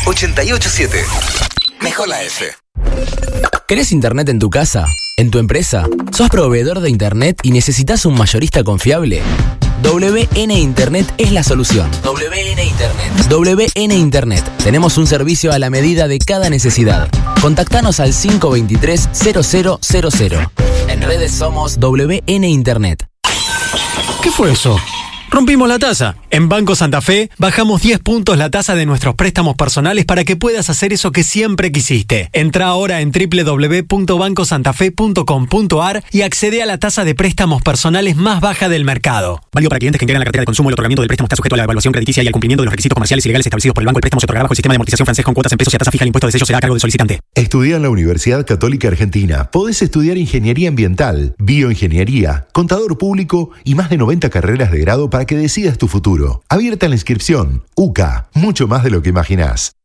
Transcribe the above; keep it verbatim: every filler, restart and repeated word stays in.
ochenta y ocho siete. Mejor la F. ¿Querés internet en tu casa? ¿En tu empresa? ¿Sos proveedor de internet y necesitas un mayorista confiable? W N Internet es la solución. W N Internet. W N Internet. Tenemos un servicio a la medida de cada necesidad. Contactanos al cinco dos tres, cero cero cero cero. En redes somos W N Internet. ¿Qué fue eso? Rompimos la tasa. En Banco Santa Fe bajamos diez puntos la tasa de nuestros préstamos personales para que puedas hacer eso que siempre quisiste. Entra ahora en doble u doble u doble u punto banco santa fe punto com punto a r y accede a la tasa de préstamos personales más baja del mercado. Válido para clientes que integran la cartera de consumo. El otorgamiento del préstamo está sujeto a la evaluación crediticia y al cumplimiento de los requisitos comerciales y legales establecidos por el banco. El préstamo se otorgará bajo el sistema de amortización francés con cuotas en pesos y a tasa fija. El impuesto de sello será a cargo del solicitante. Estudia en la Universidad Católica Argentina. Podés estudiar Ingeniería Ambiental, Bioingeniería, Contador Público y más de noventa carreras de grado para que decidas tu futuro. Abierta la inscripción. U C A. Mucho más de lo que imaginás.